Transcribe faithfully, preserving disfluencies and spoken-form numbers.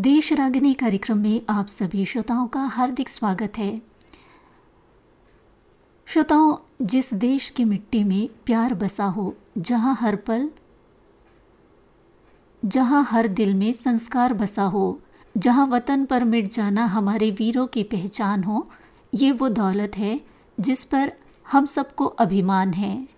देश रागिनी कार्यक्रम में आप सभी श्रोताओं का हार्दिक स्वागत है। श्रोताओं, जिस देश की मिट्टी में प्यार बसा हो, जहाँ हर पल जहाँ हर दिल में संस्कार बसा हो, जहाँ वतन पर मिट जाना हमारे वीरों की पहचान हो, ये वो दौलत है जिस पर हम सबको अभिमान है।